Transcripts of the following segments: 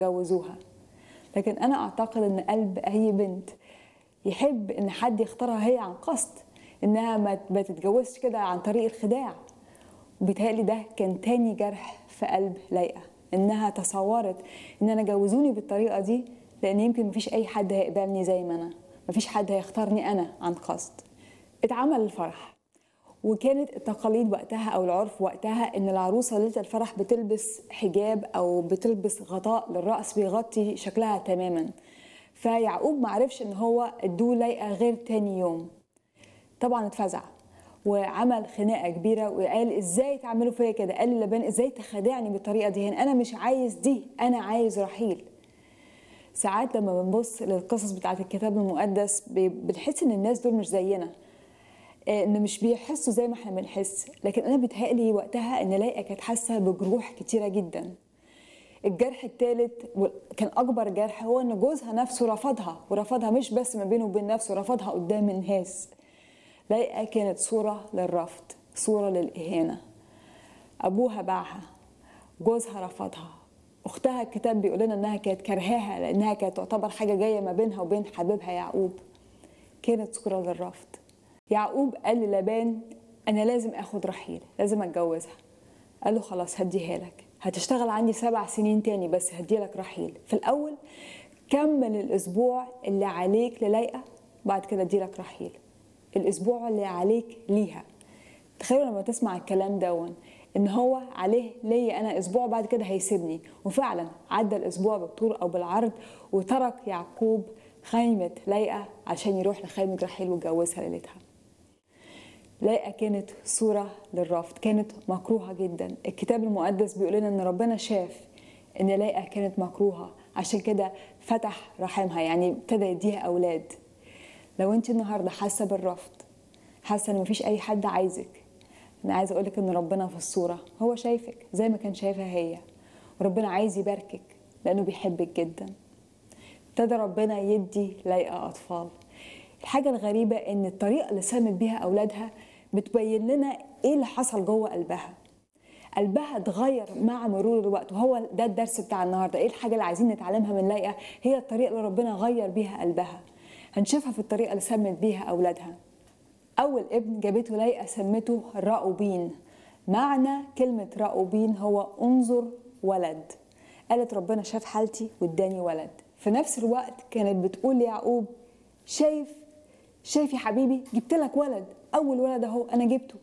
جوزوها. لكن أنا أعتقد إن قلب أي بنت يحب إن حد يختارها هي عن قصد، إنها ما تتجوزش كده عن طريق الخداع. وبيتهيألي ده كان تاني جرح في قلب ليئة، إنها تصورت إن أنا جوزوني بالطريقة دي لأن يمكن مفيش أي حد هيقبلني زي ما أنا، مفيش حد هيختارني أنا عن قصد. اتعمل الفرح، وكانت التقاليد وقتها أو العرف وقتها إن العروسة ليلة الفرح بتلبس حجاب أو بتلبس غطاء للرأس بيغطي شكلها تماما. فيعقوب معرفش إن هو ادوه ليئة غير تاني يوم. طبعا اتفزع وعمل خناقه كبيره وقال ازاي تعملوا فيا كده، قال للبان ازاي تخدعني بالطريقه دي، هنا انا مش عايز دي، انا عايز رحيل. ساعات لما بنبص للقصص بتاعه الكتاب المقدس بنحس ان الناس دول مش زينا، ان مش بيحسوا زي ما احنا بنحس. لكن انا بيتهيألي وقتها ان ليئة كانت حاسه بجروح كتيره جدا. الجرح الثالث كان اكبر جرح، هو ان جوزها نفسه رفضها، ورفضها مش بس ما بينه وبين نفسه، رفضها قدام الناس. ليئة كانت صورة للرفض، صورة للإهانة. أبوها باعها، جوزها رفضها، أختها الكتاب بيقول لنا إنها كانت كرهاها لأنها كانت تعتبر حاجة جاية ما بينها وبين حبيبها يعقوب. كانت صورة للرفض. يعقوب قال للابان أنا لازم أخد رحيل، لازم أتجوزها. قال له خلاص هديها لك، هتشتغل عندي 7 سنين تاني بس هديلك رحيل. في الأول كمل الأسبوع اللي عليك لليئة، بعد كده اديلك رحيل. الاسبوع اللي عليك ليها. تخيلوا لما تسمع الكلام دون ان هو عليه ليا انا اسبوع بعد كده هيسيبني. وفعلا عدى الاسبوع بالطول او بالعرض، وترك يعقوب خيمة ليئة عشان يروح لخيمة رحيل ويتجوزها ليلتها. ليئة كانت صورة للرفض، كانت مكروهة جدا. الكتاب المقدس بيقول لنا ان ربنا شاف ان ليئة كانت مكروهة، عشان كده فتح رحمها، يعني ابتدى يديها اولاد. لو انت النهارده حاسه بالرفض، حاسه ان مفيش اي حد عايزك، انا عايزه اقولك ان ربنا في الصوره، هو شايفك زي ما كان شايفها هي، وربنا عايز يباركك لانه بيحبك جدا. ابتدى ربنا يدي ليئة اطفال. الحاجه الغريبه ان الطريقه اللي سمت بيها اولادها بتبين لنا ايه اللي حصل جوه قلبها. قلبها اتغير مع مرور الوقت، وهو ده الدرس بتاع النهارده. ايه الحاجه اللي عايزين نتعلمها من ليئة؟ هي الطريقه اللي ربنا غير بيها قلبها. هنشوفها في الطريقه اللي سمت بيها اولادها. اول ابن جابته ليئة سمته رأوبين. معنى كلمه رأوبين هو انظر ولد. قالت ربنا شاف حالتي واداني ولد. في نفس الوقت كانت بتقول ليعقوب شايف يا حبيبي جبت لك ولد، اول ولد اهو انا جبته.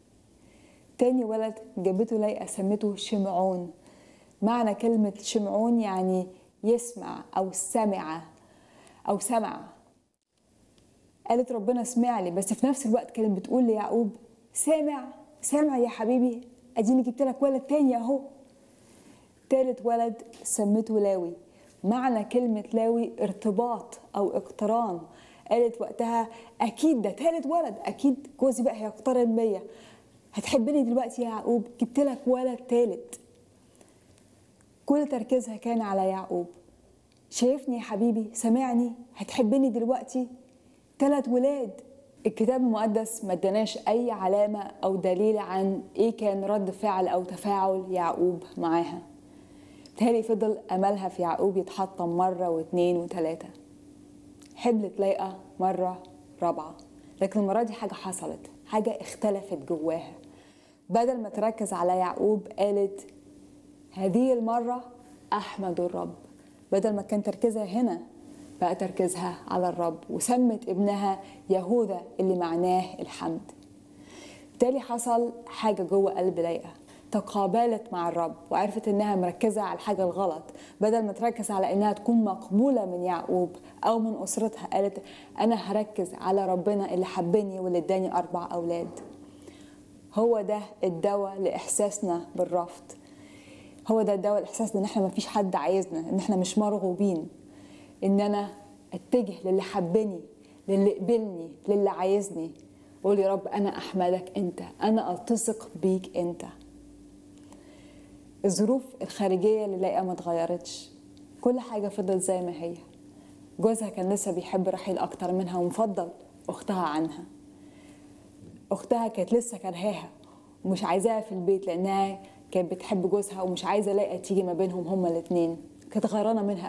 تاني ولد جابته ليئة سمته شمعون. معنى كلمة شمعون يعني يسمع أو سمع أو سمع. قالت ربنا سمع لي، بس في نفس الوقت كانت بتقول ليعقوب سامع يا حبيبي، أديني جبت لك ولد تاني أهو. تالت ولد سمته لاوي. معنى كلمة لاوي ارتباط أو اقتران. قالت وقتها أكيد ده تالت ولد، أكيد جوزي بقى هيقترن بيا، هتحبني دلوقتي يا يعقوب، جبت لك ولد تالت. كل تركيزها كان على يعقوب. شايفني يا حبيبي، سامعني، هتحبني دلوقتي، 3 ولاد. الكتاب المقدس ما اداناش اي علامة او دليل عن ايه كان رد فعل او تفاعل يعقوب معاها. بالتالي فضل املها في يعقوب يتحطم مرة واثنين وثلاثة. حبلت ليئة مرة رابعة، لكن المرة دي حاجة حصلت، حاجة اختلفت جواها. بدل ما تركز على يعقوب قالت هذه المرة أحمد الرب. بدل ما كان تركيزها هنا بقى تركيزها على الرب، وسمت ابنها يهوذا اللي معناه الحمد. بالتالي حصل حاجة جوه قلب ليئة، تقابلت مع الرب وعرفت انها مركزة على الحاجة الغلط. بدل ما تركز على انها تكون مقبولة من يعقوب او من اسرتها، قالت انا هركز على ربنا اللي حبني واللي اداني 4 اولاد. هو ده الدواء لاحساسنا بالرفض. هو ده الدواء الاحساس ان احنا مفيش حد عايزنا، ان احنا مش مرغوبين. ان انا اتجه للي حبني، للي قبلني، للي عايزني. قول يا رب انا احمدك انت، انا التصق بيك انت. الظروف الخارجيه لليئة ما اتغيرتش، كل حاجه فضلت زي ما هي. جوزها كان لسه بيحب رحيل اكتر منها ومفضل اختها عنها. اختها كانت لسه كرهاها ومش عايزاها في البيت لانها كانت بتحب جوزها، ومش عايزه ليئة تيجي ما بينهم هما الاثنين. كانت غيرانه منها